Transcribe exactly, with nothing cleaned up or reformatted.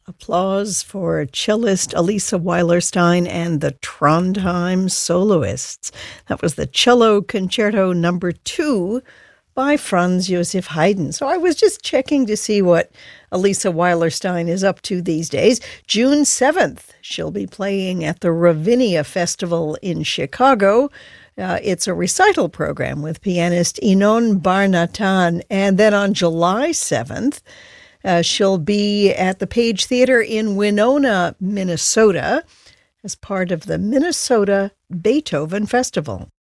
Applause for cellist Elisa Weilerstein and the Trondheim Soloists. That was the Cello Concerto Number Two by Franz Joseph Haydn. So I was just checking to see what Elisa Weilerstein is up to these days. June seventh, she'll be playing at the Ravinia Festival in Chicago. Uh, it's a recital program with pianist Inon Bar-Natan. And then on July seventh, Uh, she'll be at the Page Theater in Winona, Minnesota, as part of the Minnesota Beethoven Festival.